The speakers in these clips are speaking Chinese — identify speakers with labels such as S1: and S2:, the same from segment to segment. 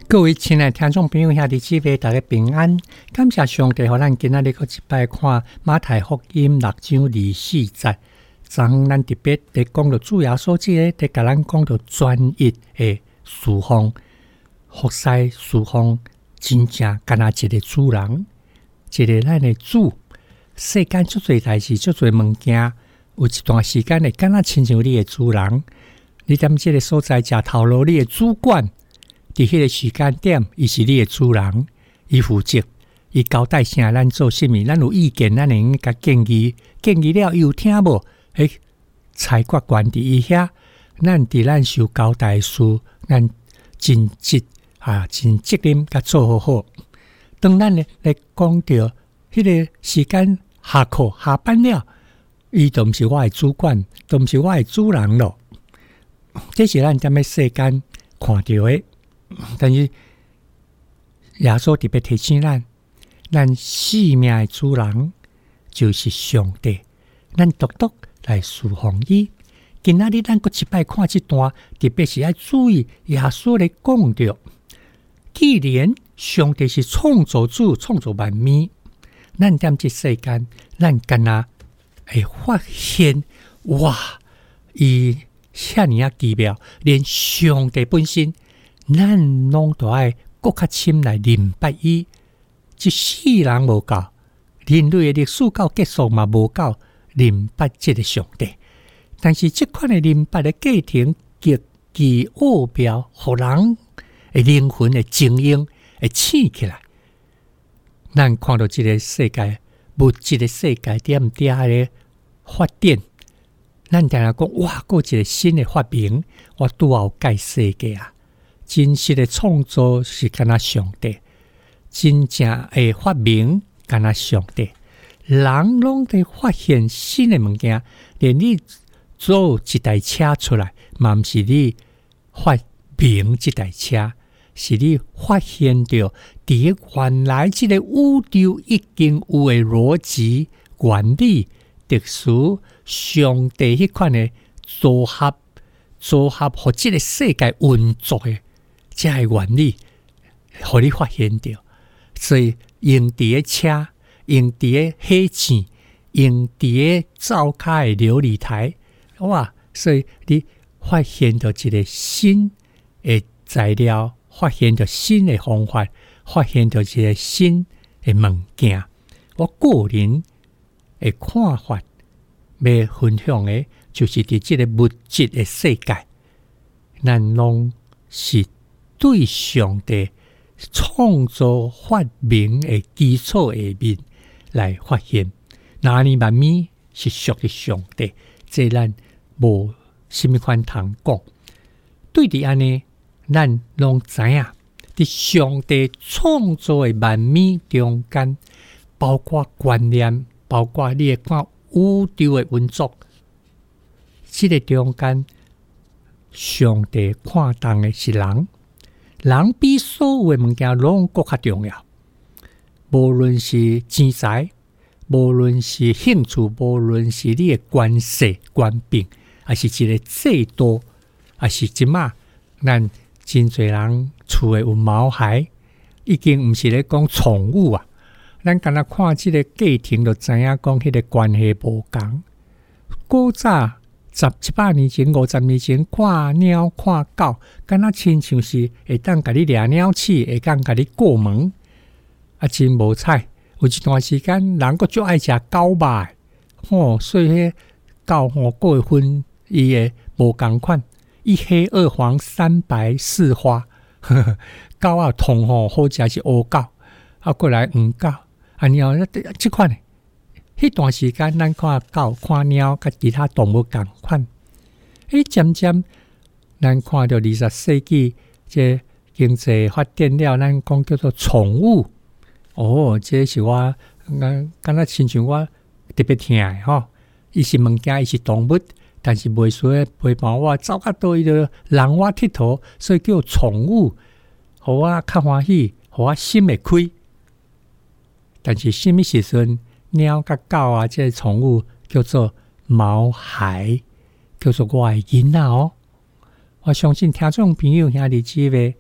S1: 各位亲爱的听众朋友兄弟姊妹，大家平安，感谢上帝让咱今仔日搁一摆看马太福音6章24节。昨昏咱特别在讲到主耶稣即个在甲咱讲到专一的侍奉，服侍侍奉真正敢若一个主人，一个咱的主。世间足侪代志，足侪物件，有一段时间会敢若亲像你的主人，你踮即个所在食头路，你的主管。伫迄个时间点，伊是你的主人，伊负责，伊交代啥咱做啥物，咱有意见，咱会用甲建议，建议了伊有听无？裁决权伫伊遐，咱伫咱受交代事，咱尽责尽责任甲做好好。当咱来讲到迄个时间下课下班了，伊都毋是我的主管，都毋是我的主人咯。这是咱踮咧世间看到的。但是耶稣特别提醒咱生命的主人就是上帝，咱独独来侍奉伊。今仔日咱搁一摆看这段，特别是要注意耶稣咧讲到，既然上帝是创造主，创造万物，咱踮这世间，咱敢若会发现，哇，伊遐尔奇妙，连上帝本身。咱拢都爱搁较深来明白伊，一世人无够，人类的历史到结束嘛无够明白这个上帝。但是这款的明白的过程极其奥妙，互人的灵魂的精英会醒起来。咱看到这个世界，物质的世界点咧发展，咱定来讲哇，过一个新的发明，我拄好改世界啊！真实的创造是敢若上帝，真正的发明敢若上帝。人拢在发现新的物件，连你做一台车出来，嘛毋是你发明这台车，是你发现到伫原来这个宇宙已经有的逻辑、原理、特殊上帝迄款的组合，互这个世界运作的。这个原理，互你发现到，所以用伫个车，用伫个火箭，用伫个灶骹的琉璃台，哇！所以你发现到一个新的材料，发现到新的方法，发现到一个新的物件。我个人的看法，要分享的，就是伫这个物质的世界，咱拢是。对上帝创造发明的基础下面来发现，哪里万物是属于上帝，这咱无什么款通讲。对伫安尼，咱拢知影，伫上帝创造的万物中间，包括观念，包括你会看宇宙的运作，这个中间，上帝看重的是人。人比所有的物件拢更较重要，无论是钱财，无论是兴趣，无论是你的关系、官兵，还是一个制度，还是即马咱真侪人厝的有毛孩，已经毋是咧讲宠物啊。咱敢若看即个过程，就知影讲迄个关系无共。古早。100年前、50年前，看猫、看狗，敢若亲像是会当甲你掠鸟鼠，会当甲你过门，真无彩。有一段时间，人佫足爱食狗肉，所以迄狗各会分伊的无共款，一黑二黄三白四花。狗啊，通好食是乌狗，过来黄狗，猫即款的。迄段时间，咱看狗、看猫，甲其他动物共款。渐渐，咱看到20世纪，这经济发展了，咱讲叫做宠物。这是我敢若亲像我特别听的吼。伊是物件，伊是动物，但是袂需要陪伴我，走较多伊就人我佚佗，所以叫宠物，互我较欢喜，互我心会开。但是什么时阵？猫甲狗啊，这宠物叫做毛孩，叫做我的囡仔哦。我相信听众朋友兄弟姊妹，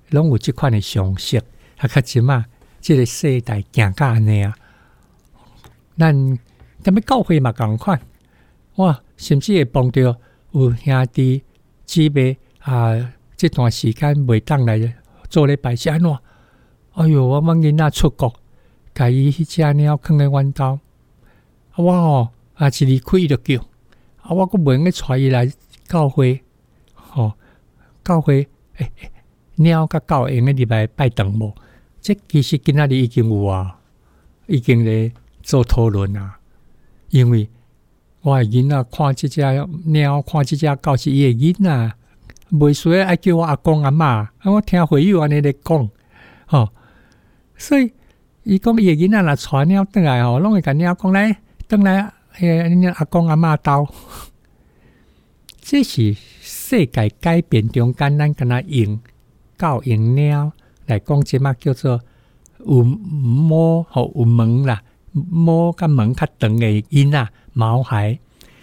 S1: 拢有即款的常识，较即嘛，即个世代行到安尼啊，咱踮教会嘛共款，哇，甚至会碰到有兄弟姊妹这段时间袂当来做礼拜是安怎？哎哟，我囡仔出国，甲伊迄只猫囥咧阮兜，我一离开伊就叫，我阁袂用带伊来教会，教会猫甲狗用入来拜堂无？这其实今仔日已经有已经咧做讨论啊，因为我的囡仔看即只猫，看即只狗是伊的囡仔。袂需要爱叫我阿公阿嬷，我听会友安尼咧讲，所以伊讲伊个囡仔若带猫转来拢会甲猫讲来转来阿公阿嬷兜。这是世界改变中间，咱敢若用狗用猫来讲，即嘛叫做有毛有门啦，毛甲门较长的囡仔毛孩，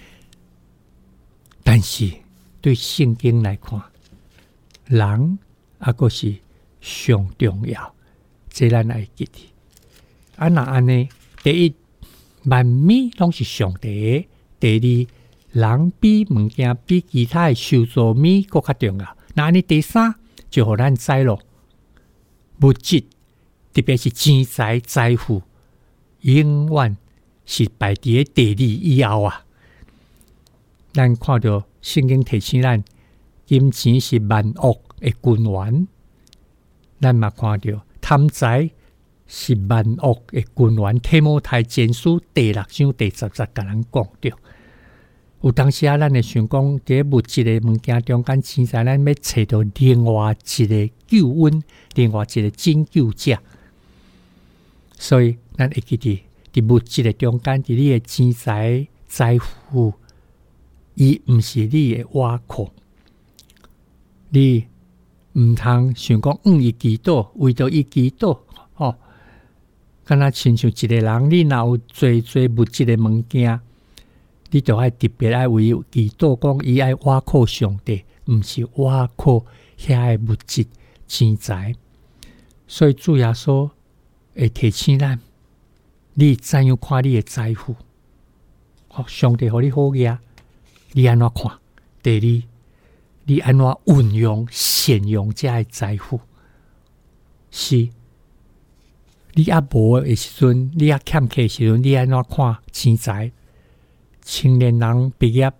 S1: 但是。对圣经来看，人还是上重要，这咱要记住。若安尼，第一，万物拢是上帝的；第二，人比物件比其他的受造物更较重要。那安尼第三，就互咱知咯，物质，特别是钱财财富，永远是排伫第二以后啊。咱看到圣经提醒咱，金钱是万恶的根源。咱嘛看到贪财是万恶的根源。提摩太前书第6章第10节甲咱讲着。有当时咱会想讲，伫物质的物件中间，钱财咱要找到另外一个救恩，另外一个拯救者。所以咱会记住，伫物质的中间，伫你的钱财财富。伊毋是你的倚靠，你毋通想讲伊祈祷，为着伊祈祷，敢若亲像一个人，你若有侪物质的物件，你就爱特别爱为祈祷，讲伊爱倚靠上帝，毋是倚靠遐的物质钱财。所以主耶稣会提醒咱，你怎样看你的财富？上帝互你好个。你安怎看？第二，你安怎运用善用这的财富？是，你也无的时阵，你也欠缺的时阵，你安怎看钱财？青年人毕业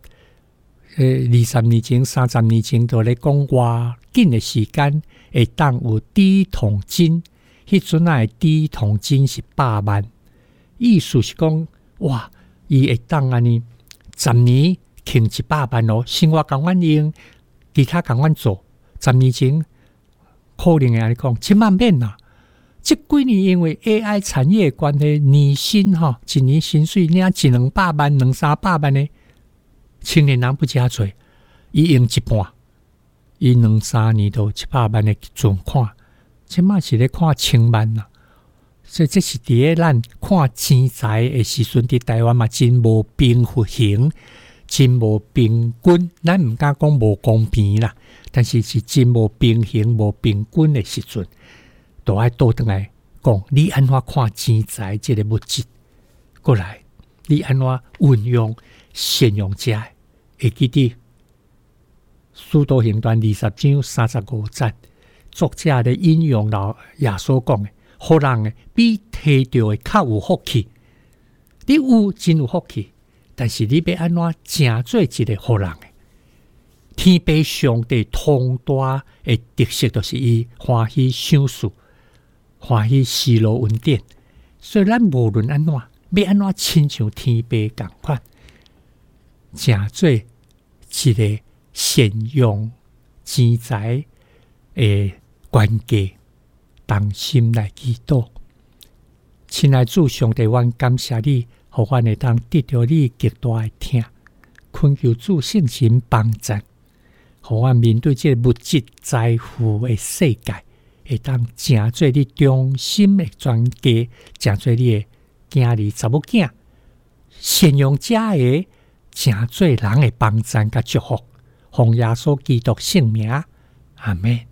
S1: ，20年前、30年前，就咧讲偌紧的时间，会当有第一桶金。迄阵的第一桶金是100万，意思是讲，哇，伊会当安尼10年。挣100万咯，生活共阮用，其他共阮做。10年前可能会安尼讲，7万免啦。这几年因为 AI 产业的关系，年薪一年薪水领100-200万、200-300万的青年人不加多，伊用一半，伊2-3年都700万的存款，即嘛是咧看1000万啦。所以这是伫咧咱看钱财的时阵，伫台湾嘛真无平衡。真无平均，咱毋敢讲无公平啦，但是是真无平衡、无平均的时阵，都爱倒转来讲，你安怎看钱财这个物质？过来，你安怎运用善用者？会记得《使徒行传》20章35节，作者咧引用老耶稣讲的，好人的比摕到的较有福气。你有真有福气。但是你要安怎成做一个好人的？天父上帝通大的特色，就是伊欢喜赏赐，欢喜施路恩典。所以咱无论安怎，要安怎亲像天父共款，成做一个善用钱财的关键，同心来祈祷。亲爱主上帝，阮感谢你。互阮会当得到你极大的疼，恳求主圣神帮助，互阮面对这个物质财富的世界，会当成做你忠心的专家，成做你的囝儿查某囝，善用者的，成做人的帮助甲祝福，奉耶稣基督圣名，阿们。